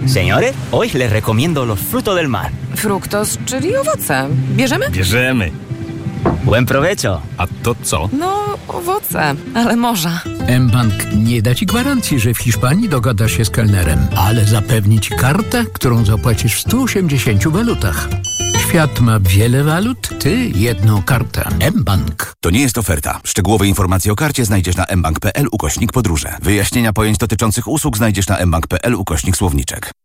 Señores, hoy les recomiendo los frutos del mar. Fruktos, czyli owoce. Bierzemy? Bierzemy. Buen provecho. A to co? No, owoce, ale morza. mBank nie da ci gwarancji, że w Hiszpanii dogadasz się z kelnerem, ale zapewni ci kartę, którą zapłacisz w 180 walutach. Świat ma wiele walut, ty jedną kartę. mBank. To nie jest oferta. Szczegółowe informacje o karcie znajdziesz na mbank.pl/podróże. Wyjaśnienia pojęć dotyczących usług znajdziesz na mbank.pl/słowniczek.